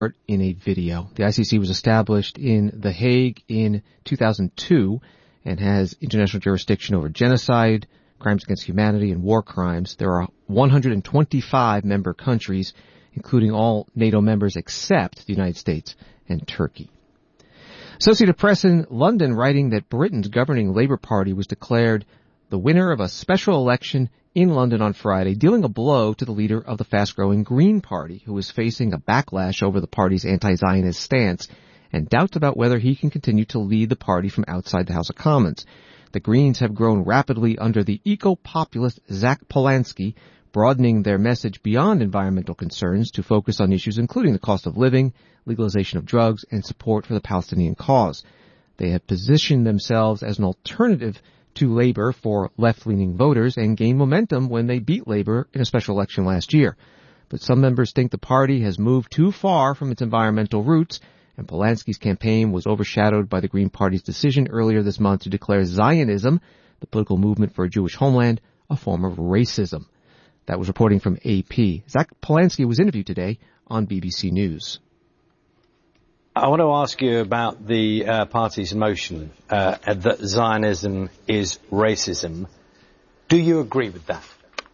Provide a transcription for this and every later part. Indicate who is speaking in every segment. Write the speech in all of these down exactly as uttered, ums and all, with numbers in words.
Speaker 1: in a video. The I C C was established in The Hague in two thousand two and has international jurisdiction over genocide, crimes against humanity, and war crimes. There are one hundred twenty-five member countries, including all NATO members except the United States and Turkey. Associated Press in London writing that Britain's governing Labour Party was declared the winner of a special election in London on Friday, dealing a blow to the leader of the fast-growing Green Party, who is facing a backlash over the party's anti-Zionist stance and doubts about whether he can continue to lead the party from outside the House of Commons. The Greens have grown rapidly under the eco-populist Zach Polanski, broadening their message beyond environmental concerns to focus on issues including the cost of living, legalization of drugs, and support for the Palestinian cause. They have positioned themselves as an alternative to Labour for left-leaning voters and gained momentum when they beat Labour in a special election last year. But some members think the party has moved too far from its environmental roots, and Polanski's campaign was overshadowed by the Green Party's decision earlier this month to declare Zionism, the political movement for a Jewish homeland, a form of racism. That was reporting from A P. Zach Polanski was interviewed today on B B C News.
Speaker 2: I want to ask you about the uh, party's motion uh, that Zionism is racism. Do you agree with that?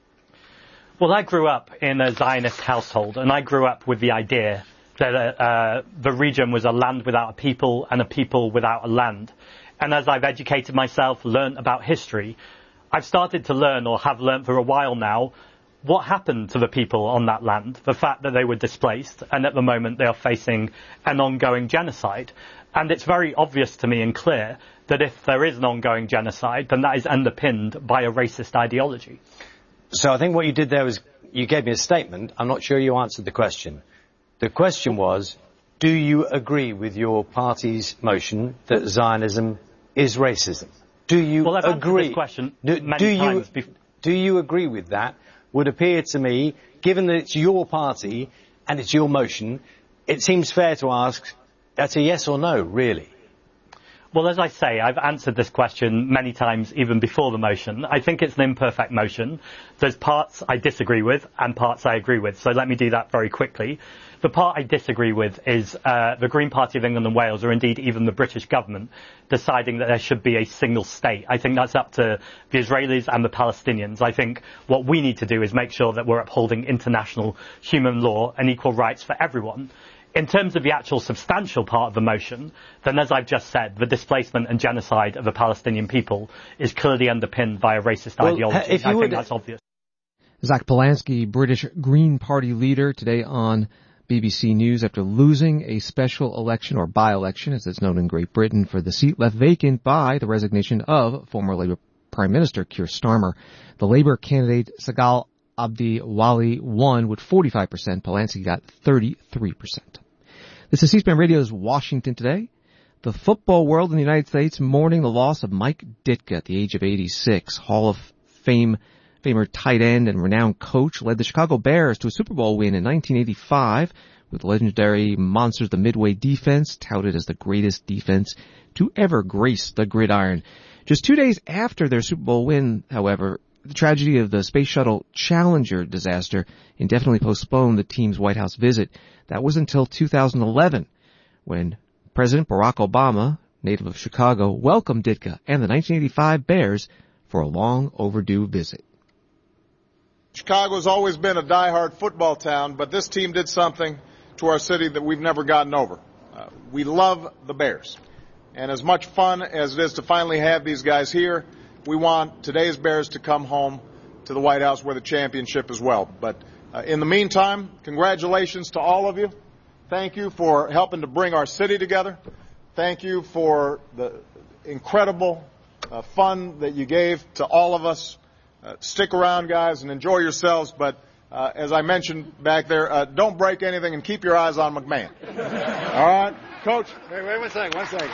Speaker 3: Well, I grew up in a Zionist household, and I grew up with the idea that uh, the region was a land without a people and a people without a land. And as I've educated myself, learned about history, I've started to learn, or have learned for a while now, what happened to the people on that land, the fact that they were displaced, and at the moment they are facing an ongoing genocide. And it's very obvious to me and clear that if there is an ongoing genocide, then that is underpinned by a racist ideology.
Speaker 2: So I think what you did there was you gave me a statement. I'm not sure you answered the question. The question was, do you agree with your party's motion that Zionism is racism? Do you
Speaker 3: well, I've
Speaker 2: agree?
Speaker 3: This question
Speaker 2: do,
Speaker 3: many
Speaker 2: do
Speaker 3: times
Speaker 2: you do you agree with that? Would appear to me, given that it's your party and it's your motion, it seems fair to ask, that's a yes or no, really.
Speaker 3: Well, as I say, I've answered this question many times even before the motion. I think it's an imperfect motion. There's parts I disagree with and parts I agree with, so let me do that very quickly. The part I disagree with is uh, the Green Party of England and Wales, or indeed even the British government, deciding that there should be a single state. I think that's up to the Israelis and the Palestinians. I think what we need to do is make sure that we're upholding international human law and equal rights for everyone. In terms of the actual substantial part of the motion, then as I've just said, the displacement and genocide of the Palestinian people is clearly underpinned by a racist well, ideology.
Speaker 2: If you
Speaker 3: I
Speaker 2: would...
Speaker 3: think that's obvious.
Speaker 1: Zach Polanski, British Green Party leader, today on B B C News after losing a special election, or by-election as it's known in Great Britain, for the seat left vacant by the resignation of former Labour Prime Minister Keir Starmer. The Labour candidate Sagal Abdi Wali won with forty-five percent. Polanski got thirty-three percent. This is C-SPAN Radio's Washington Today. The football world in the United States mourning the loss of Mike Ditka at the age of eighty-six. Hall of Fame Famer tight end and renowned coach led the Chicago Bears to a Super Bowl win in nineteen eighty-five with legendary Monsters, the Midway defense, touted as the greatest defense to ever grace the gridiron. Just two days after their Super Bowl win, however, the tragedy of the Space Shuttle Challenger disaster indefinitely postponed the team's White House visit. That was until two thousand eleven, when President Barack Obama, native of Chicago, welcomed Ditka and the nineteen eighty-five Bears for a long overdue visit.
Speaker 4: Chicago's always been a diehard football town, but this team did something to our city that we've never gotten over. Uh, we love the Bears. And as much fun as it is to finally have these guys here, we want today's Bears to come home to the White House with a championship as well. But uh, in the meantime, congratulations to all of you. Thank you for helping to bring our city together. Thank you for the incredible uh, fun that you gave to all of us. Uh, stick around, guys, and enjoy yourselves. But uh, as I mentioned back there, uh, don't break anything and keep your eyes on McMahon. All right, Coach.
Speaker 5: Wait, wait one second, one second.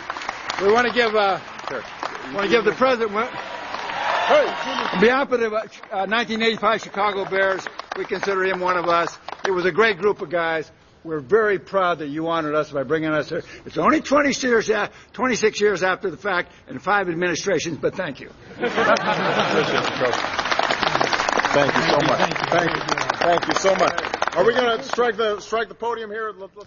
Speaker 5: We want to give, uh, sure. want to give the president. One, hey. On behalf of the uh, nineteen eighty-five Chicago Bears, we consider him one of us. It was a great group of guys. We're very proud that you honored us by bringing us here. It's only twenty-six years, twenty-six years after the fact and five administrations, but thank you.
Speaker 4: Thank you so much. Thank you. Thank you so much. Are we going to strike the strike the podium here? Let's